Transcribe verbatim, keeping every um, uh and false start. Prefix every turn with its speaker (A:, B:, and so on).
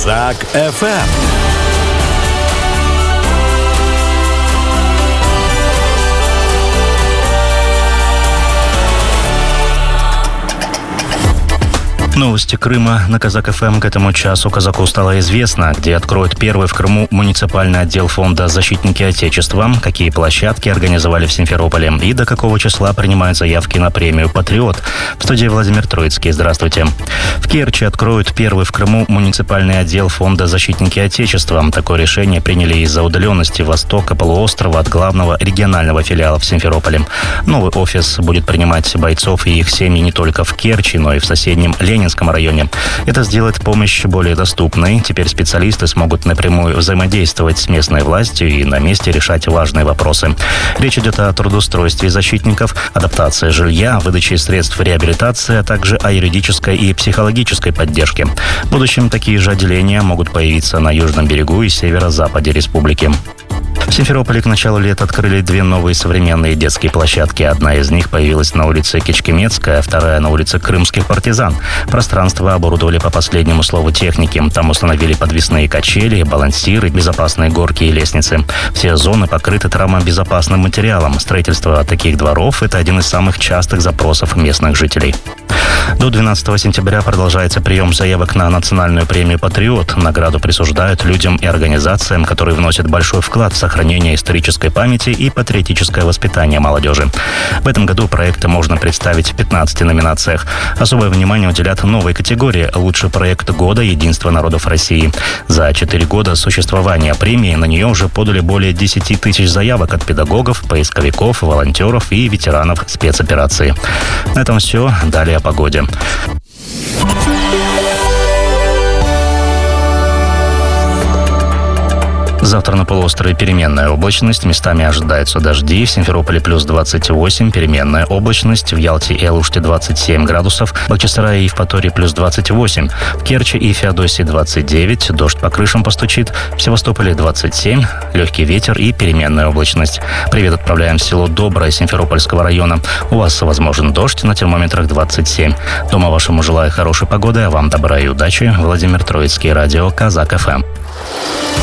A: Казак эф эм.
B: Новости Крыма на Казак эф эм. К этому часу казаку стало известно, где откроют первый в Крыму муниципальный отдел фонда «Защитники Отечества», какие площадки организовали в Симферополе и до какого числа принимают заявки на премию «Патриот». В студии Владимир Троицкий. Здравствуйте. В Керчи откроют первый в Крыму муниципальный отдел фонда «Защитники Отечества». Такое решение приняли из-за удаленности востока полуострова от главного регионального филиала в Симферополе. Новый офис будет принимать бойцов и их семьи не только в Керчи, но и в соседнем Ленинском районе. Это сделает помощь более доступной. Теперь специалисты смогут напрямую взаимодействовать с местной властью и на месте решать важные вопросы. Речь идет о трудоустройстве защитников, адаптации жилья, выдаче средств реабилитации, а также о юридической и психологической поддержке. В будущем такие же отделения могут появиться на южном берегу и северо-западе республики. В Симферополе к началу лета открыли две новые современные детские площадки. Одна из них появилась на улице Кичкемецкая, а вторая на улице Крымских партизан. Пространство оборудовали по последнему слову техники. Там установили подвесные качели, балансиры, безопасные горки и лестницы. Все зоны покрыты травмобезопасным материалом. Строительство таких дворов – это один из самых частых запросов местных жителей. До двенадцатого сентября продолжается прием заявок на национальную премию «Патриот». Награду присуждают людям и организациям, которые вносят большой вклад в сохранение исторической памяти и патриотическое воспитание молодежи. В этом году проекты можно представить в пятнадцати номинациях. Особое внимание уделят новой категории «Лучший проект года. Единство народов России». За четыре года существования премии на нее уже подали более десяти тысяч заявок от педагогов, поисковиков, волонтеров и ветеранов спецоперации. На этом все. Далее о погоде. Завтра на полуострове переменная облачность, местами ожидаются дожди. В Симферополе плюс двадцать восемь, переменная облачность. В Ялте и Алуште двадцать семь градусов. В Бахчисарае и Евпатории плюс двадцать восемь. В Керчи и Феодосии двадцать девять. Дождь по крышам постучит. В Севастополе двадцать семь. Легкий ветер и переменная облачность. Привет отправляем в село Доброе Симферопольского района. У вас возможен дождь, на термометрах двадцать семь. Дома вашему желаю хорошей погоды, а вам добра и удачи. Владимир Троицкий, радио Казак эф эм.